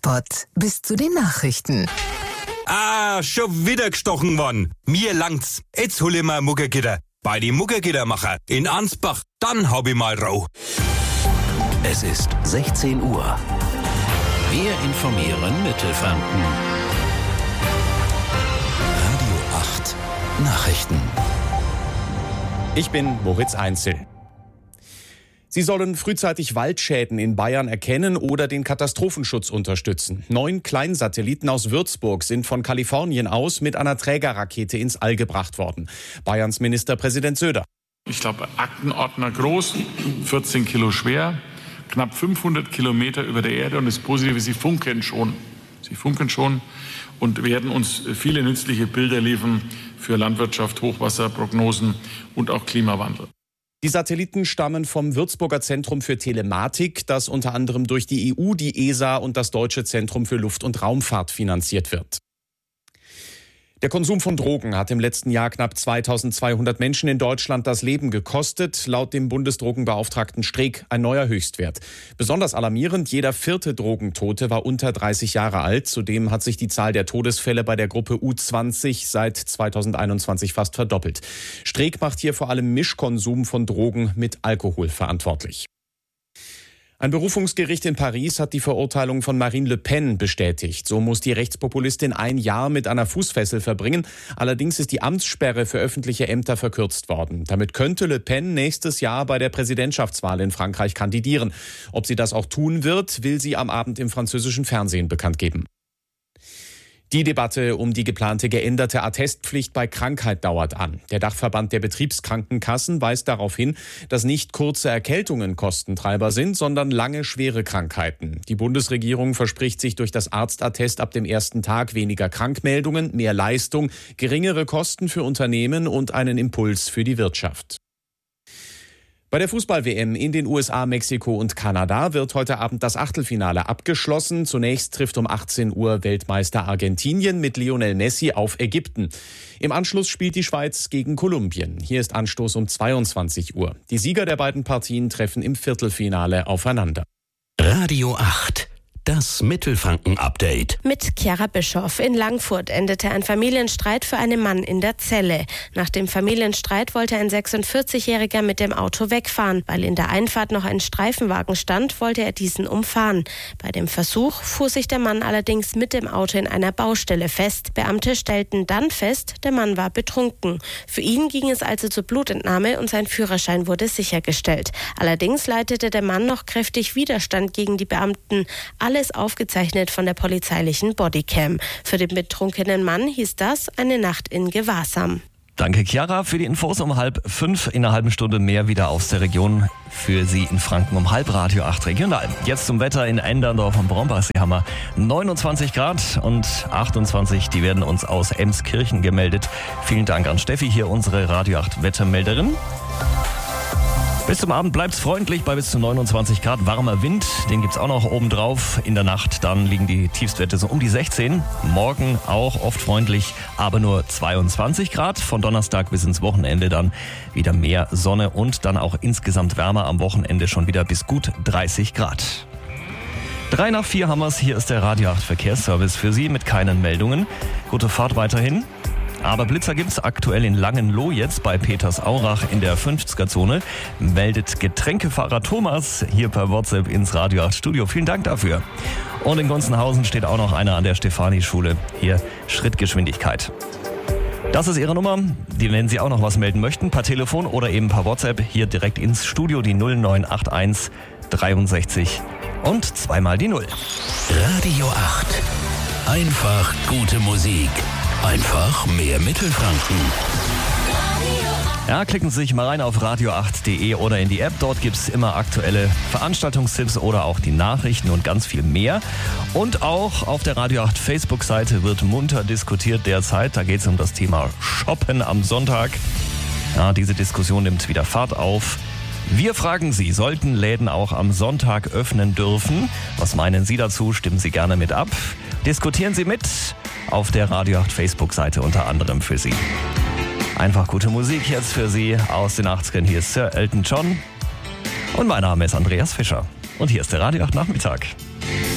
Werbespot bis zu den Nachrichten. Schon wieder gestochen worden. Mir langt's. Jetzt hol ich mal ein Muggergitter. Bei die Muggergittermacher in Ansbach, dann hab ich mal Rau. Es ist 16 Uhr. Wir informieren Mittelfranken. Radio 8 Nachrichten. Ich bin Moritz Einzel. Sie sollen frühzeitig Waldschäden in Bayern erkennen oder den Katastrophenschutz unterstützen. 9 Kleinsatelliten aus Würzburg sind von Kalifornien aus mit einer Trägerrakete ins All gebracht worden. Bayerns Ministerpräsident Söder. Ich glaube, Aktenordner groß, 14 Kilo schwer, knapp 500 Kilometer über der Erde und das Positive, sie funken schon. Sie funken schon und werden uns viele nützliche Bilder liefern für Landwirtschaft, Hochwasserprognosen und auch Klimawandel. Die Satelliten stammen vom Würzburger Zentrum für Telematik, das unter anderem durch die EU, die ESA und das Deutsche Zentrum für Luft- und Raumfahrt finanziert wird. Der Konsum von Drogen hat im letzten Jahr knapp 2200 Menschen in Deutschland das Leben gekostet. Laut dem Bundesdrogenbeauftragten Streeck ein neuer Höchstwert. Besonders alarmierend, jeder 4. Drogentote war unter 30 Jahre alt. Zudem hat sich die Zahl der Todesfälle bei der Gruppe U20 seit 2021 fast verdoppelt. Streeck macht hier vor allem Mischkonsum von Drogen mit Alkohol verantwortlich. Ein Berufungsgericht in Paris hat die Verurteilung von Marine Le Pen bestätigt. So muss die Rechtspopulistin 1 Jahr mit einer Fußfessel verbringen. Allerdings ist die Amtssperre für öffentliche Ämter verkürzt worden. Damit könnte Le Pen nächstes Jahr bei der Präsidentschaftswahl in Frankreich kandidieren. Ob sie das auch tun wird, will sie am Abend im französischen Fernsehen bekannt geben. Die Debatte um die geplante geänderte Attestpflicht bei Krankheit dauert an. Der Dachverband der Betriebskrankenkassen weist darauf hin, dass nicht kurze Erkältungen Kostentreiber sind, sondern lange schwere Krankheiten. Die Bundesregierung verspricht sich durch das Arztattest ab dem ersten Tag weniger Krankmeldungen, mehr Leistung, geringere Kosten für Unternehmen und einen Impuls für die Wirtschaft. Bei der Fußball-WM in den USA, Mexiko und Kanada wird heute Abend das Achtelfinale abgeschlossen. Zunächst trifft um 18 Uhr Weltmeister Argentinien mit Lionel Messi auf Ägypten. Im Anschluss spielt die Schweiz gegen Kolumbien. Hier ist Anstoß um 22 Uhr. Die Sieger der beiden Partien treffen im Viertelfinale aufeinander. Radio 8. Das Mittelfranken-Update. Mit Chiara Bischoff. In Langfurt endete ein Familienstreit für einen Mann in der Zelle. Nach dem Familienstreit wollte ein 46-Jähriger mit dem Auto wegfahren. Weil in der Einfahrt noch ein Streifenwagen stand, wollte er diesen umfahren. Bei dem Versuch fuhr sich der Mann allerdings mit dem Auto in einer Baustelle fest. Beamte stellten dann fest, der Mann war betrunken. Für ihn ging es also zur Blutentnahme und sein Führerschein wurde sichergestellt. Allerdings leitete der Mann noch kräftig Widerstand gegen die Beamten. Alles aufgezeichnet von der polizeilichen Bodycam. Für den betrunkenen Mann hieß das eine Nacht in Gewahrsam. Danke, Chiara, für die Infos um 4:30. In einer halben Stunde mehr wieder aus der Region. Für Sie in Franken um 5 Radio 8 Regional. Jetzt zum Wetter in Enderndorf und Brombach. Sie haben 29 Grad und 28. Die werden uns aus Emskirchen gemeldet. Vielen Dank an Steffi, hier unsere Radio 8 Wettermelderin. Bis zum Abend bleibt's freundlich bei bis zu 29 Grad. Warmer Wind, den gibt's auch noch oben drauf. In der Nacht dann liegen die Tiefstwerte so um die 16. Morgen auch oft freundlich, aber nur 22 Grad. Von Donnerstag bis ins Wochenende dann wieder mehr Sonne und dann auch insgesamt wärmer. Am Wochenende schon wieder bis gut 30 Grad. 3 nach 4 haben wir's. Hier ist der Radio 8 Verkehrsservice für Sie mit keinen Meldungen. Gute Fahrt weiterhin. Aber Blitzer gibt's aktuell in Langenloh jetzt bei Petersaurach in der 50er-Zone. Meldet Getränkefahrer Thomas hier per WhatsApp ins Radio 8 Studio. Vielen Dank dafür. Und in Gunzenhausen steht auch noch einer an der Stefani-Schule. Hier Schrittgeschwindigkeit. Das ist Ihre Nummer. Wenn Sie auch noch was melden möchten, per Telefon oder eben per WhatsApp, hier direkt ins Studio, die 0981 63 und zweimal die 0. Radio 8. Einfach gute Musik. Einfach mehr Mittelfranken. Ja, klicken Sie sich mal rein auf radio8.de oder in die App. Dort gibt's immer aktuelle Veranstaltungstipps oder auch die Nachrichten und ganz viel mehr. Und auch auf der Radio 8 Facebook-Seite wird munter diskutiert derzeit. Da geht's um das Thema Shoppen am Sonntag. Ja, diese Diskussion nimmt wieder Fahrt auf. Wir fragen Sie, sollten Läden auch am Sonntag öffnen dürfen? Was meinen Sie dazu? Stimmen Sie gerne mit ab. Diskutieren Sie mit auf der Radio 8 Facebook-Seite unter anderem für Sie. Einfach gute Musik jetzt für Sie aus den 80ern. Hier ist Sir Elton John und mein Name ist Andreas Fischer. Und hier ist der Radio 8 Nachmittag.